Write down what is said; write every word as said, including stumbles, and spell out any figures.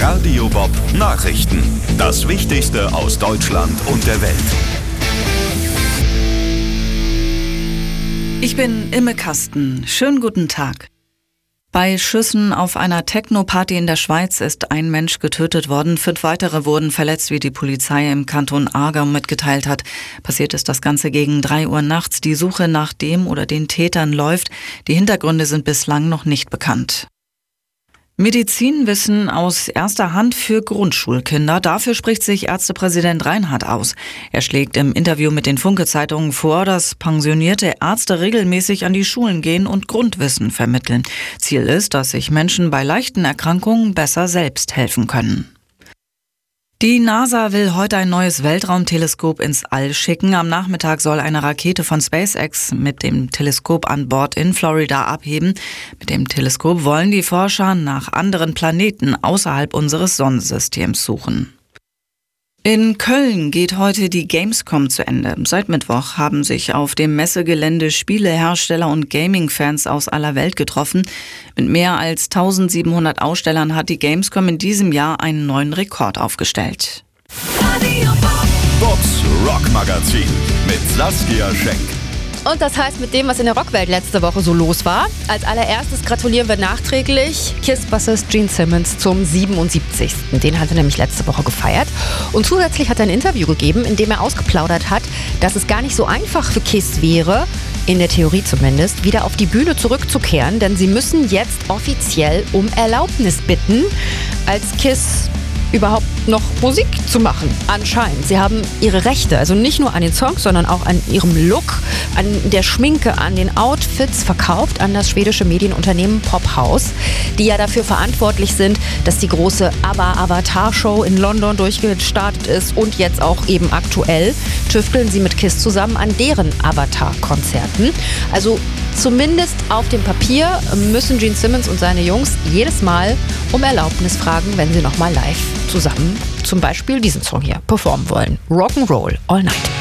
Radio Bob Nachrichten. Das Wichtigste aus Deutschland und der Welt. Ich bin Imme Kasten. Schönen guten Tag. Bei Schüssen auf einer Techno-Party in der Schweiz ist ein Mensch getötet worden. Fünf weitere wurden verletzt, wie die Polizei im Kanton Aargau mitgeteilt hat. Passiert ist das Ganze gegen drei Uhr nachts. Die Suche nach dem oder den Tätern läuft. Die Hintergründe sind bislang noch nicht bekannt. Medizinwissen aus erster Hand für Grundschulkinder. Dafür spricht sich Ärztepräsident Reinhardt aus. Er schlägt im Interview mit den Funke-Zeitungen vor, dass pensionierte Ärzte regelmäßig an die Schulen gehen und Grundwissen vermitteln. Ziel ist, dass sich Menschen bei leichten Erkrankungen besser selbst helfen können. Die NASA will heute ein neues Weltraumteleskop ins All schicken. Am Nachmittag soll eine Rakete von SpaceX mit dem Teleskop an Bord in Florida abheben. Mit dem Teleskop wollen die Forscher nach anderen Planeten außerhalb unseres Sonnensystems suchen. In Köln geht heute die Gamescom zu Ende. Seit Mittwoch haben sich auf dem Messegelände Spielehersteller und Gaming-Fans aus aller Welt getroffen. Mit mehr als eintausendsiebenhundert Ausstellern hat die Gamescom in diesem Jahr einen neuen Rekord aufgestellt. Bobs Rockmagazin mit Saskia Schenk. Und das heißt, mit dem, was in der Rockwelt letzte Woche so los war, als allererstes gratulieren wir nachträglich Kiss-Bassist Gene Simmons zum siebenundsiebzigsten. Den hat er nämlich letzte Woche gefeiert. Und zusätzlich hat er ein Interview gegeben, in dem er ausgeplaudert hat, dass es gar nicht so einfach für Kiss wäre, in der Theorie zumindest, wieder auf die Bühne zurückzukehren. Denn sie müssen jetzt offiziell um Erlaubnis bitten, als Kiss überhaupt noch Musik zu machen, anscheinend. Sie haben ihre Rechte, also nicht nur an den Songs, sondern auch an ihrem Look, an der Schminke, an den Outfits verkauft an das schwedische Medienunternehmen Pophouse, die ja dafür verantwortlich sind, dass die große ABBA-Avatar-Show in London durchgestartet ist und jetzt auch eben aktuell tüfteln sie mit Kiss zusammen an deren Avatar-Konzerten. Also zumindest auf dem Papier müssen Gene Simmons und seine Jungs jedes Mal um Erlaubnis fragen, wenn sie nochmal live zusammen zum Beispiel diesen Song hier performen wollen. Rock'n'Roll All Night.